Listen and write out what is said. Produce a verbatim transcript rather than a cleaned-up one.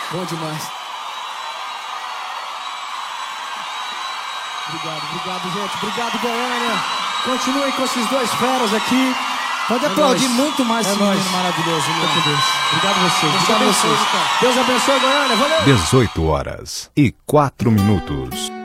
Bom demais. Obrigado, obrigado, gente. Obrigado, Goiânia. Continuem com esses dois feras aqui. Pode é aplaudir nóis. Muito mais é esse nóis. menino maravilhoso. Muito Deus. Obrigado a vocês. Deus, Deus abençoe, vocês. Deus abençoe, Goiânia. Valeu. dezoito horas e quatro minutos.